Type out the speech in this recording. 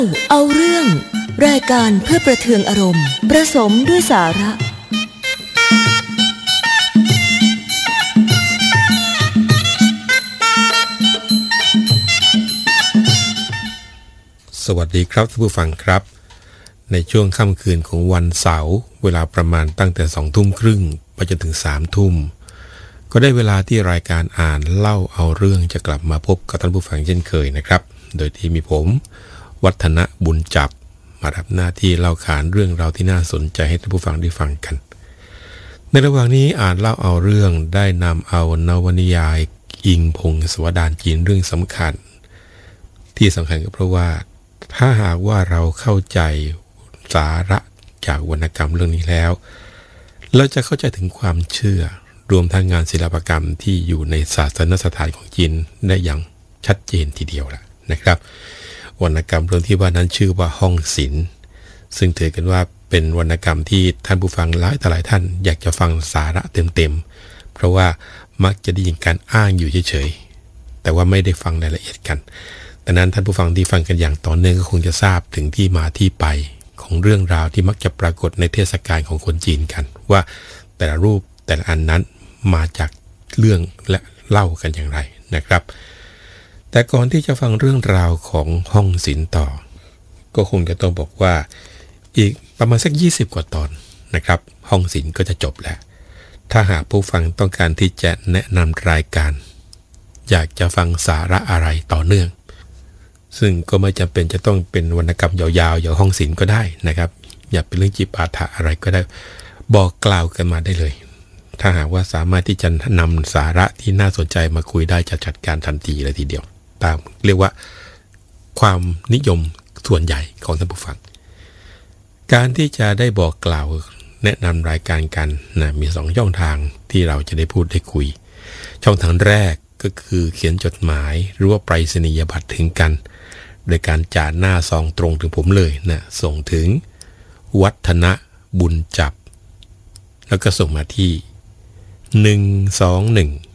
เอาเรื่องรายการเพื่อประเทืองอารมณ์ประสมด้วยสาระสวัสดีครับท่านผู้ฟังครับในช่วงค่ำคืนของวันเสาร์เวลาประมาณตั้งแต่20:30 น.ไปจนถึง3 ทุ่มก็ได้เวลาที่รายการอ่านเล่าเอาเรื่องจะกลับมาพบกับท่านผู้ฟังเช่นเคยนะครับโดยที่มีผมวัฒนะบุญจับมารับหน้าที่เล่าขานเรื่องราวที่น่าสนใจให้ท่านผู้ฟังได้ฟังกันในระหว่างนี้อ่านเล่าเอาเรื่องได้นำเอานวนิยายอิงพงศาวดารจีนเรื่องสำคัญที่สำคัญก็เพราะว่าถ้าหากว่าเราเข้าใจสาระจากวรรณกรรมเรื่องนี้แล้วเราจะเข้าใจถึงความเชื่อรวมทั้งงานศิลปกรรมที่อยู่ในศาสนสถานของจีนได้อย่างชัดเจนทีเดียวแล้วนะครับวรรณกรรมเรื่องที่ว่านั้นชื่อว่าห้องศิลป์ซึ่งถือกันว่าเป็นวรรณกรรมที่ท่านผู้ฟังหลายท่านอยากจะฟังสาระเต็มๆเพราะว่ามักจะได้ยินการอ้างอยู่เฉยๆแต่ว่าไม่ได้ฟังรายละเอียดกันดังนั้นท่านผู้ฟังที่ฟังกันอย่างต่อเนื่องก็คงจะทราบถึงที่มาที่ไปของเรื่องราวที่มักจะปรากฏในเทศกาลของคนจีนกันว่าแต่ละรูปแต่ละอันนั้นมาจากเรื่องและเล่ากันอย่างไรนะครับแต่ก่อนที่จะฟังเรื่องราวของห้องศิลป์ต่อก็คงจะต้องบอกว่าอีกประมาณสัก20 กว่าตอนนะครับห้องศิลป์ก็จะจบแล้วถ้าหากผู้ฟังต้องการที่จะแนะนำรายการอยากจะฟังสาระอะไรต่อเนื่องซึ่งก็ไม่จำเป็นจะต้องเป็นวรรณกรรมยาวๆอย่างห้องศิลป์ก็ได้นะครับอย่าเป็นเรื่องจิปาถะอะไรก็ได้บอกกล่าวกันมาได้เลยถ้าหากว่าสามารถที่จะนำสาระที่น่าสนใจมาคุยได้จะจัดการทันทีเลยทีเดียวตามเรียกว่าความนิยมส่วนใหญ่ของท่านผู้ฟังการที่จะได้บอกกล่าวแนะนำรายการกันนะมี2 ช่องทางที่เราจะได้พูดได้คุยช่องทางแรกก็คือเขียนจดหมายหรือว่าไปรษณียบัตรถึงกันโดยการจ่าหน้าซองตรงถึงผมเลยนะส่งถึงวัฒนะบุญจับแล้วก็ส่งมาที่121